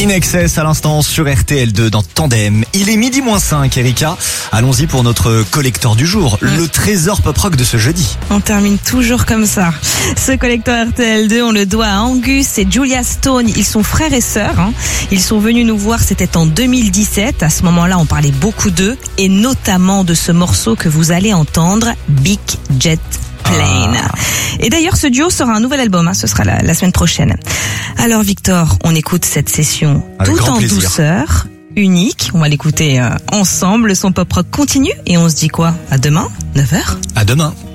In Excess à l'instant sur RTL2 dans Tandem. Il est 12:05, Erika. Allons-y pour notre collector du jour, le trésor pop rock de ce jeudi. On termine toujours comme ça. Ce collector RTL2, on le doit à Angus et Julia Stone. Ils sont frères et sœurs. Ils sont venus nous voir, c'était en 2017. À ce moment-là, on parlait beaucoup d'eux et notamment de ce morceau que vous allez entendre, Big Jet Plane. Et d'ailleurs, ce duo sera un nouvel album, ce sera la semaine prochaine. Alors Victor, on écoute cette session avec tout en plaisir. douceur, unique. On va l'écouter ensemble. Le son pop rock continue et on se dit quoi? À demain, 9h. À demain.